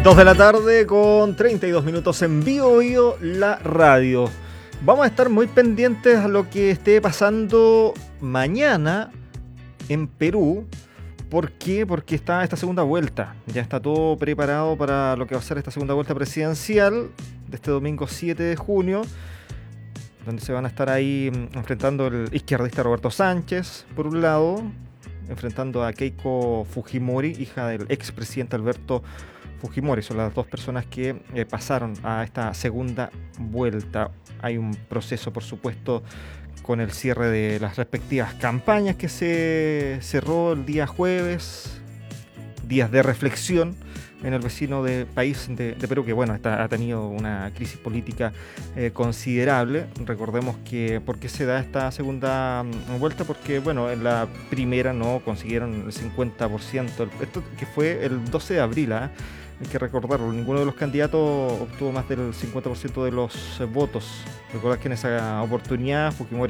2 de la tarde con 32 minutos en Bio la radio. Vamos a estar muy pendientes a lo que esté pasando mañana en Perú. ¿Por qué? Porque está esta segunda vuelta. Ya está todo preparado para lo que va a ser esta segunda vuelta presidencial de este domingo 7 de junio, donde se van a estar ahí enfrentando el izquierdista Roberto Sánchez, por un lado, enfrentando a Keiko Fujimori, hija del expresidente Alberto Fujimori. Son las dos personas que pasaron a esta segunda vuelta. Hay un proceso, por supuesto, con el cierre de las respectivas campañas que se cerró el día jueves, días de reflexión en el vecino país de Perú, que bueno, ha tenido una crisis política considerable. Recordemos que ¿por qué se da esta segunda vuelta? Porque bueno, en la primera no consiguieron el 50%, esto que fue el 12 de abril, hay que recordarlo, ninguno de los candidatos obtuvo más del 50% de los votos. Recordad que en esa oportunidad Fujimori